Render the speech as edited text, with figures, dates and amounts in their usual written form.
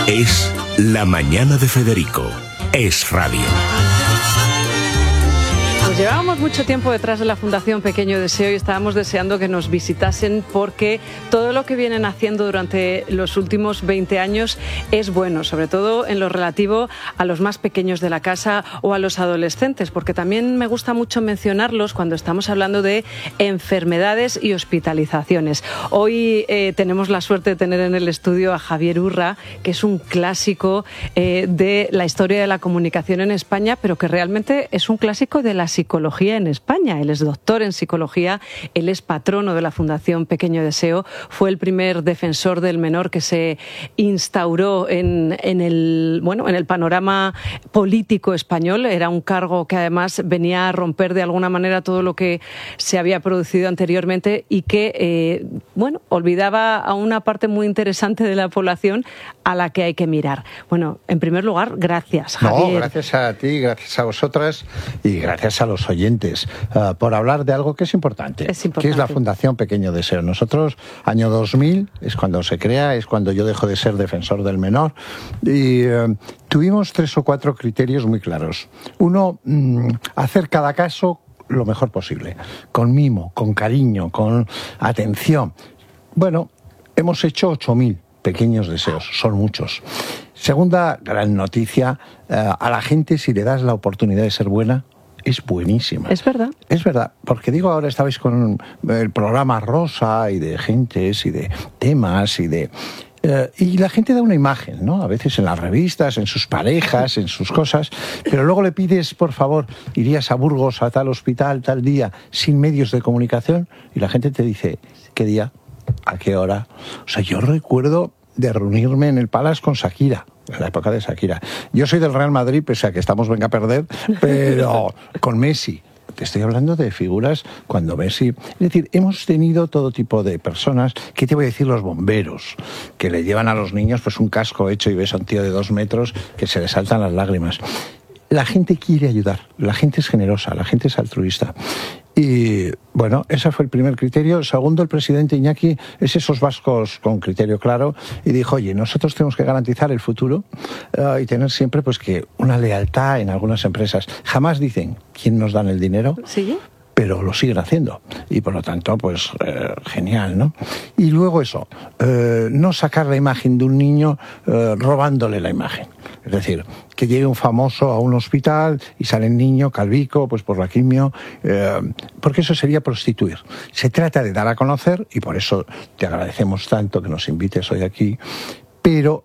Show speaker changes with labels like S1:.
S1: Es La Mañana de Federico. Es radio.
S2: Pues llevábamos mucho tiempo detrás de la Fundación Pequeño Deseo y estábamos deseando que nos visitasen porque todo lo que vienen haciendo durante los últimos 20 años es bueno, sobre todo en lo relativo a los más pequeños de la casa o a los adolescentes, porque también me gusta mucho mencionarlos cuando estamos hablando de enfermedades y hospitalizaciones. Hoy tenemos la suerte de tener en el estudio a Javier Urra, que es un clásico de la historia de la comunicación en España, pero que realmente es un clásico de la psicología en España. Él es doctor en psicología, él es patrono de la Fundación Pequeño Deseo, fue el primer defensor del menor que se instauró en el panorama político español. Era un cargo que además venía a romper de alguna manera todo lo que se había producido anteriormente y que olvidaba a una parte muy interesante de la población a la que hay que mirar. Bueno, en primer lugar, gracias, Javier.
S3: No, gracias a ti, gracias a vosotras y gracias a los oyentes por hablar de algo que es importante, que es la Fundación Pequeño Deseo. Nosotros, año 2000, es cuando se crea, es cuando yo dejo de ser defensor del menor y tuvimos 3 o 4 criterios muy claros. Uno, hacer cada caso lo mejor posible, con mimo, con cariño, con atención. Bueno, hemos hecho 8.000 pequeños deseos, son muchos. Segunda gran noticia, a la gente si le das la oportunidad de ser buena, es buenísima.
S2: Es verdad.
S3: Es verdad, porque digo, ahora estabais con el programa Rosa y de gentes y de temas y de... y la gente da una imagen, ¿no? A veces en las revistas, en sus parejas, en sus cosas, pero luego le pides, por favor, irías a Burgos, a tal hospital, tal día, sin medios de comunicación, y la gente te dice, ¿qué día? ¿A qué hora? O sea, yo recuerdo de reunirme en el Palace con Shakira, en la época de Shakira. Yo soy del Real Madrid, pese a que estamos venga a perder, pero con Messi. Te estoy hablando de figuras cuando Messi... Es decir, hemos tenido todo tipo de personas, ¿qué te voy a decir? Los bomberos, que le llevan a los niños pues un casco hecho y ves a un tío de 2 metros que se le saltan las lágrimas. La gente quiere ayudar, la gente es generosa, la gente es altruista. Y bueno, ese fue el primer criterio. El segundo, el presidente Iñaki, es esos vascos con criterio claro, y dijo, oye, nosotros tenemos que garantizar el futuro y tener siempre pues que una lealtad en algunas empresas. Jamás dicen quién nos dan el dinero.
S2: ¿Sí?
S3: Pero lo siguen haciendo y por lo tanto pues genial, ¿no? Y luego eso, no sacar la imagen de un niño robándole la imagen, es decir, que llegue un famoso a un hospital y sale el niño calvico pues por la quimio, porque eso sería prostituir. Se trata de dar a conocer y por eso te agradecemos tanto que nos invites hoy aquí, pero